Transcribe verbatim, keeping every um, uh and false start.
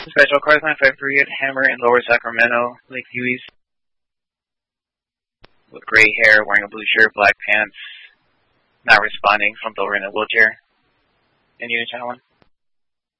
Special Cars nine five three at Hammer in Lower Sacramento, Lakeview East. With gray hair, wearing a blue shirt, black pants, not responding, from over in a wheelchair. In unit channel one.